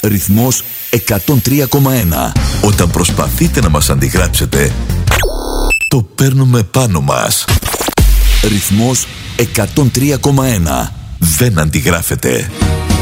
Ρυθμός 103,1. Όταν προσπαθείτε να μας αντιγράψετε, το παίρνουμε πάνω μας. Ρυθμός 103,1. Δεν αντιγράφεται.